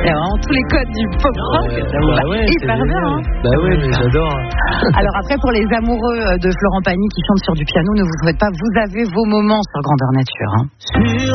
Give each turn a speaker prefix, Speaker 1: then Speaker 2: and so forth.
Speaker 1: Il y a vraiment tous les codes du pop rock. Ça vous va hyper bien. Hein.
Speaker 2: Bah oui, mais j'adore.
Speaker 1: Alors après, pour les amoureux de Florent Pagny qui chantent sur du piano, ne vous faites pas, vous avez vos moments sur Grandeur Nature. Hein.